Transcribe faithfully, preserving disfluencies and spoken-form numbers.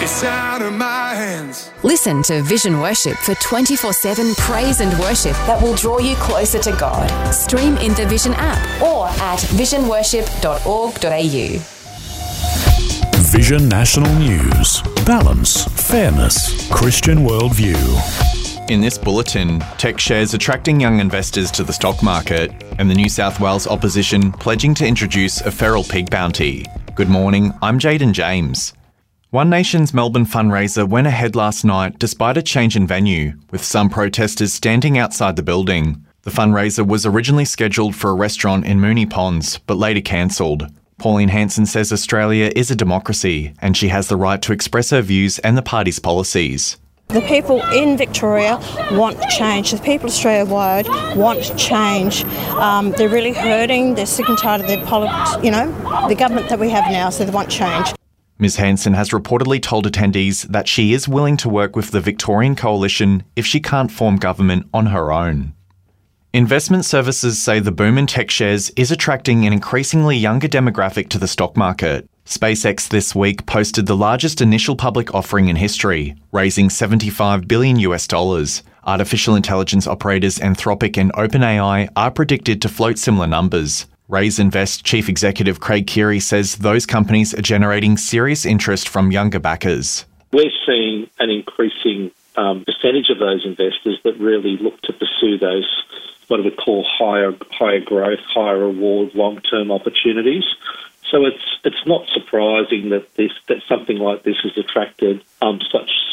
It's out of my hands. Listen to Vision Worship for twenty-four seven praise and worship that will draw you closer to God. Stream in the Vision app or at vision worship dot org dot a u. Vision National News. Balance, fairness, Christian worldview. In this bulletin, tech shares attracting young investors to the stock market, and the New South Wales opposition pledging to introduce a feral pig bounty. Good morning, I'm Jaden James. One Nation's Melbourne fundraiser went ahead last night despite a change in venue, with some protesters standing outside the building. The fundraiser was originally scheduled for a restaurant in Moonee Ponds, but later cancelled. Pauline Hanson says Australia is a democracy and she has the right to express her views and the party's policies. The people in Victoria want change. The people Australia-wide want change. Um, they're really hurting. They're sick and tired of their politics, you know, the government that we have now, so they want change. Miz Hanson has reportedly told attendees that she is willing to work with the Victorian Coalition if she can't form government on her own. Investment services say the boom in tech shares is attracting an increasingly younger demographic to the stock market. SpaceX this week posted the largest initial public offering in history, raising seventy-five billion US dollars. Artificial intelligence operators Anthropic and OpenAI are predicted to float similar numbers. Raise Invest Chief Executive Craig Keary says those companies are generating serious interest from younger backers. We're seeing an increasing um, percentage of those investors that really look to pursue those what we call higher higher growth, higher reward, long-term opportunities. So it's it's not surprising that this that something like this has attracted um, such